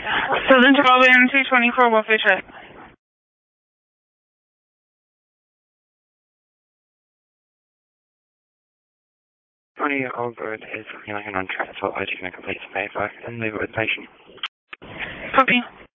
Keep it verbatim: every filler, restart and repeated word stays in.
Southern twelve and two twenty-four, what fish check? twenty-year-old bird is running on track for I D and complete survey. If I can leave it with patient. Copy.